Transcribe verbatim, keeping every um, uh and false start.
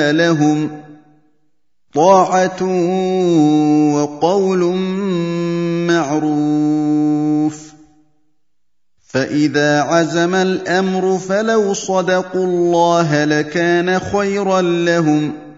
لهم طاعة وقول معروف. فإذا عزم الأمر فلو صدقوا الله لكان خيرا لهم